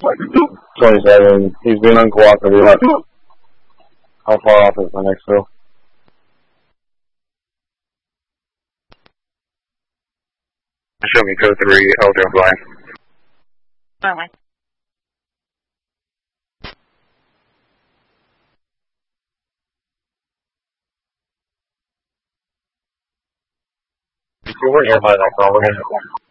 27. He's been uncooperative. How far off is my next fill? Show me code 3, Eldrin Blind. Bye. We're nearby that call. We're going to